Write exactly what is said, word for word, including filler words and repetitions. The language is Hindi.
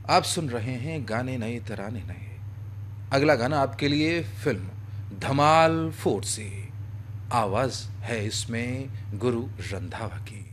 आप सुन रहे हैं गाने नए तराने नए। अगला गाना आपके लिए फिल्म धमाल फोर से। आवाज है इसमें गुरु रंधावा की।